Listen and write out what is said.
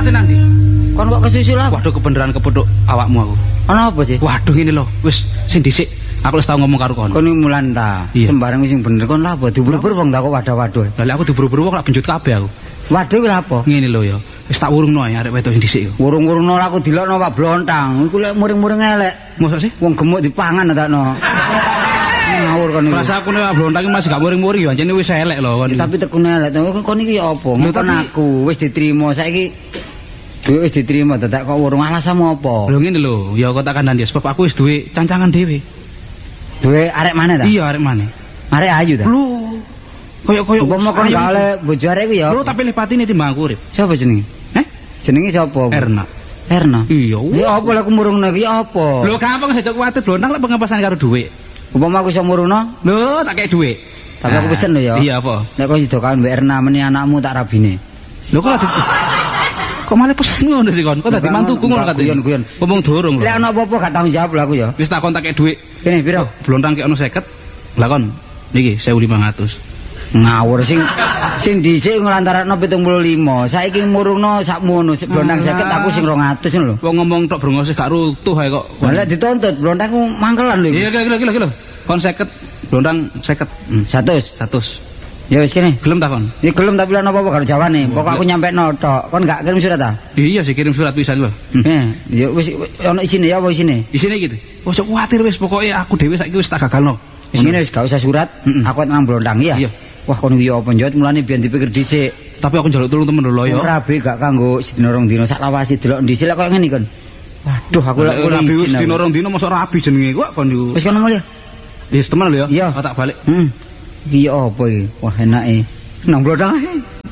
Ate nang ndi? Kon kok kesusul lah. Waduh kebeneran kepethuk awakmu aku. Ana apa sih? Waduh ngene lho, wis sing dhisik aku wis tau ngomong karo kon. Kon iki mulan ta. Sembarang sing bener kon lah apa diburu-buru wong tak kok waduh-waduh. Lah aku diburu-buru kok lak benjut kabeh aku. Waduh kuwi apa? Ngene lho ya. Wis tak wurungno ae arek wedok sing dhisik yo. Wurung-wurungno aku dilokno Pak Blontang. Iku lek muring-muring elek. Mosok sih? Wong gemuk dipangan takno. Ngawur kon iki. Rasa aku nek Blontang iki masih gak muring-muring yo, anjene wis elek lho kon. Tapi tekune elek. Kon iki ya apa? Ngkon aku wis diterima saiki. Duwe wis diterima dadak kok wurung alasanmu apa? Lho ngene lho, ya kok tak kandhani sebab aku wis duwe cancangan dhewe. Duwe arek mana ta? Iya, arek mana? Arek ayu ta? Lho. Koyo umpama kon gak oleh bojo arek iku ya. Lho tapi lepatine timbang aku urip. Siapa jenenge? Jenenge sapa? Erna. Erna. Iya. Ya apa lek murungno iki ya apa? Lho gampang aja kuwatir Blontang lek pengepasan karo dhuwit. Upama aku iso murungno? Lho tak kei dhuwit. Tapi aku pesen lho ya. Iya apa? Nek kok sida kawin mbek Erna meni anakmu tak rabine. Lho kok lagi kok malah pesen ngono sih kon? Kok dadi mantuku ngono katanya. Guyon-guyon. Ngomong dorong lho. Lek ana apa-apa gak tanggung jawab lho aku ya. Wis tak kon tak kei dhuwit. Kene piro? Blontang kei ono 50. Lah kon niki 1500. Ngawur sing dhisik nglantarakno 75. Saiki murungno sakmono, Blontang 50 aku sing 200 ngono lho. Wong ngomong tok brongose gak rutuh ae kok. Lah dituntut Blontang ku mangkelan lho. Iya gila. Kon 50, Blontang 50. 100. Ya wis kene. Gelem ta kon? Ya gelem tapi lan apa-apa karo jawane. Pokok aku nyampe notok. Kon gak kirim surat ta? Iya sih kirim surat pisan lho. Ya wis ono isine ya apa isine? Isine iki. Ojo kuwatir wis pokoke aku dhewe saiki wis tak gagalno. Wis ngene wis gak usah surat. Aku nang Blontang ya. Iya. Wah kon iki apa njot mulane biyen dipikir dhisik. Tapi aku njaluk tulung temen lho ya. Ora be gak kanggo sedina rong dina sak lawasi delok dhisik lek koyo ngene kon. Waduh aku lek rabi sedina rong dina mosok rabi jenenge kok kon niku. Wis kono mulya. Wis temen lho ya. Iya. Tak balik. Iki apa iki? Wah enake. Nang Blontang ae.